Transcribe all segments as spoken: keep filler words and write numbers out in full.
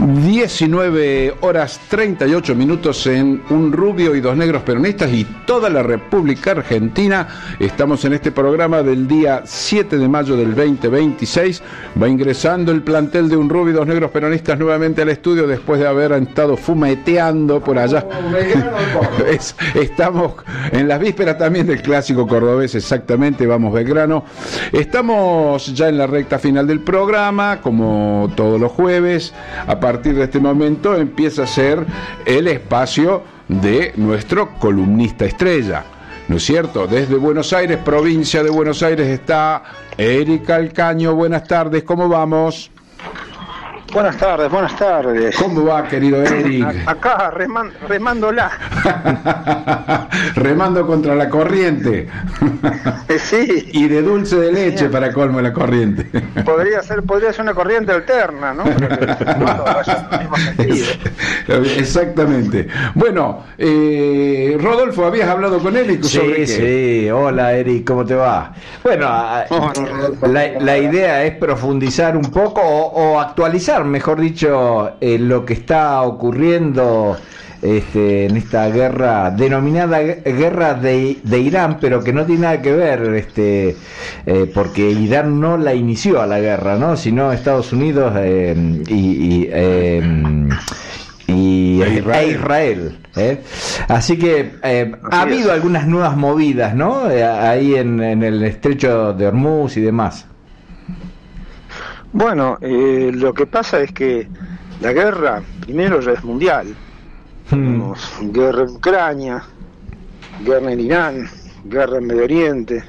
diecinueve horas treinta y ocho minutos en Un Rubio y Dos Negros Peronistas y toda la República Argentina. Estamos en este programa del día siete de mayo del veinte veintiséis. Va ingresando el plantel de Un Rubio y Dos Negros Peronistas nuevamente al estudio después de haber estado fumeteando por allá. es, estamos en las vísperas también del clásico cordobés, exactamente. Vamos Belgrano. Estamos ya en la recta final del programa, como todos los jueves. A partir de este momento empieza a ser el espacio de nuestro columnista estrella, ¿no es cierto? Desde Buenos Aires, provincia de Buenos Aires, está Eric Alcaño. Buenas tardes, ¿cómo vamos? Buenas tardes, buenas tardes. ¿Cómo va, querido Eric? Acá, reman, remándola. Remando contra la corriente. Sí. Y de dulce de leche, sí, para colmo la corriente. Podría ser, podría ser una corriente alterna, ¿no? Exactamente. Bueno, eh, Rodolfo, ¿habías hablado con Eric sobre sí, qué? Sí, hola Eric, ¿cómo te va? Bueno, la, la idea es profundizar un poco o, o actualizar, mejor dicho, eh, lo que está ocurriendo este, en esta guerra denominada guerra de, de Irán, pero que no tiene nada que ver, este, eh, porque Irán no la inició a la guerra, ¿no? Sino Estados Unidos eh, y, y eh, y e Israel, e Israel ¿eh? Así que eh, ha habido algunas nuevas movidas, ¿no? Eh, ahí en, en el estrecho de Hormuz y demás. Bueno, eh, lo que pasa es que la guerra, primero, ya es mundial. Hmm. Tenemos guerra en Ucrania, guerra en Irán, guerra en Medio Oriente,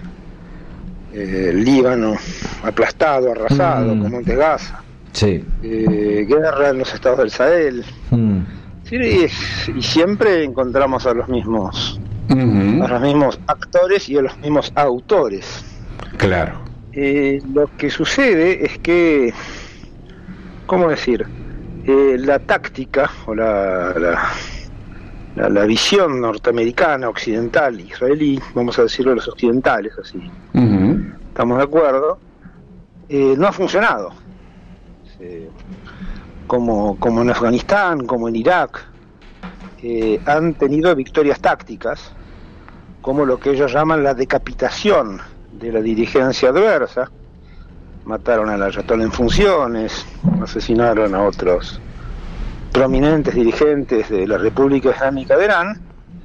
eh, Líbano aplastado, arrasado, hmm. como Monte Gaza. Sí. Eh, guerra en los estados del Sahel. Hmm. Sí, y, y siempre encontramos a los mismos, uh-huh. a los mismos actores y a los mismos autores. Claro. Eh, lo que sucede es que, ¿cómo decir? Eh, la táctica o la, la, la, la visión norteamericana, occidental, israelí, vamos a decirlo los occidentales, así, uh-huh. estamos de acuerdo, eh, no ha funcionado. Eh, como, como en Afganistán, como en Irak, eh, han tenido victorias tácticas, como lo que ellos llaman la decapitación de la dirigencia adversa. Mataron al ayatolá en funciones, asesinaron a otros prominentes dirigentes de la República Islámica de Irán,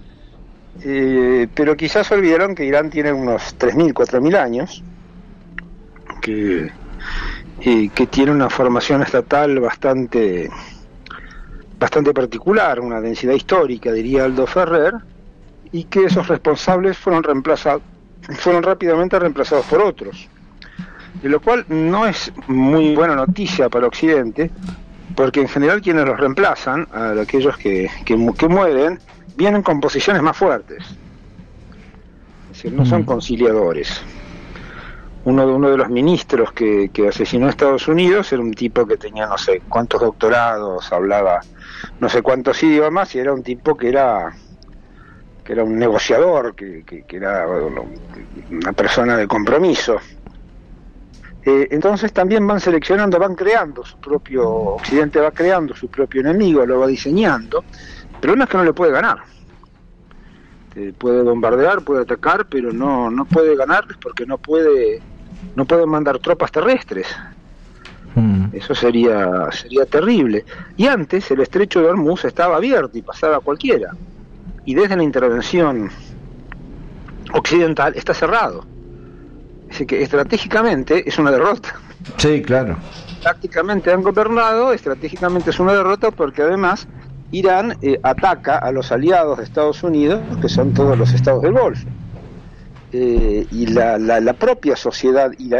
eh, pero quizás olvidaron que Irán tiene unos tres mil, cuatro mil años, que, eh, que tiene una formación estatal bastante, bastante particular, una densidad histórica, diría Aldo Ferrer, y que esos responsables fueron reemplazados fueron rápidamente reemplazados por otros, de lo cual no es muy buena noticia para Occidente, porque en general quienes los reemplazan, a aquellos que, que, que mueren, vienen con posiciones más fuertes, es decir, no son conciliadores. Uno de, uno de los ministros que, que asesinó a Estados Unidos era un tipo que tenía no sé cuántos doctorados, hablaba no sé cuántos idiomas, y era un tipo que era que era un negociador, que, que, que era una persona de compromiso. Eh, entonces también van seleccionando, van creando su propio, Occidente va creando su propio enemigo, lo va diseñando, pero no es que no le puede ganar. Eh, puede bombardear, puede atacar, pero no, no puede ganarles porque no puede, no puede mandar tropas terrestres. Mm. Eso sería, sería terrible. Y antes el estrecho de Hormuz estaba abierto y pasaba cualquiera. Y desde la intervención occidental está cerrado. Así que estratégicamente es una derrota. Sí, claro. Tácticamente han gobernado, estratégicamente es una derrota, porque además Irán eh, ataca a los aliados de Estados Unidos, que son todos los estados del Golfo. Eh, y la, la, la propia sociedad iraní